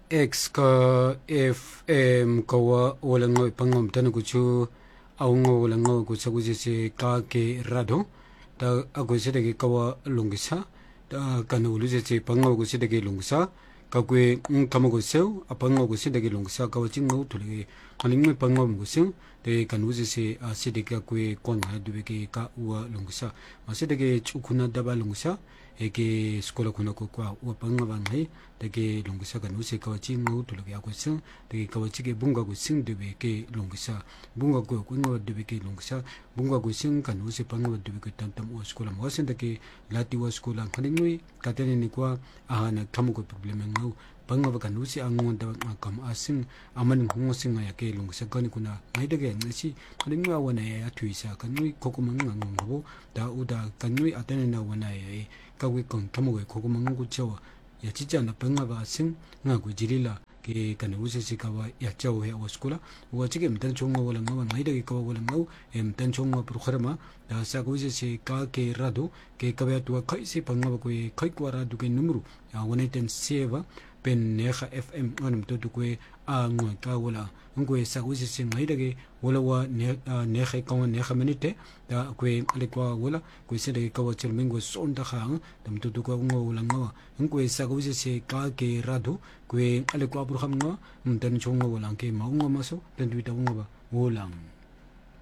X ka FM kawa wala ngo pangom tan ko chu aungo wala ngo ko sa ko si ka ke rado da ako si de kawa lungisa da kanu lu si pango ko si de lungisa ka kwe kamo ko seu apango ko si de lungisa ka waching no to le kaning mo pangom ko seu de kanu si de ka kwe kon ha du ke ka wa lungisa ma si de chukuna da ba lungisa eke sekolah kuna ko kwa wa panga bang hai de lungisa kan usi ka chi ngo to le ko sing de ka chi ke bunga ko sing de ke lungisa bunga ko ngo de ke lungisa bunga ko sing kan usi panga de ke tan tam o sekolah mo sen de ke lati wa sekolah kan ngui ka te ni kwa na kamu ko problem ngau panga ba kan usi angon da kam asing aman ngo sing ya ke lungisa kan kuna ngai de ke ngi kan ngui wa na ya thuisa kan ngui ko ko mang ngong bo da uda kan ngui atene na wa na ya kawe kon tamoge kogo mangu chawa ya chicha na panga ba sing nga ko jirila ke kan usi sikawa ya chawa he oskula wa chige mtan chongo wala ngawa ngaida ke kawa wala ngau mtan chongo prokharama da sa ko usi ka ke rado ke kawe tu kai se panga ba ko kai ko rado ke numero ya 107 pen neha FM anum to ko a ngo ka wala ngo sa usi se ngaida ke wala wa neha ka neha minute da ko ale ko wala ko se de ka wa chelmengo son da khang dam to ko ngo wala ngawa ngo sa ko usi se ka ke rado ko ale ko abru kham ngo mtan chongo wala ke ma ngo maso dan duita ngo ba wolang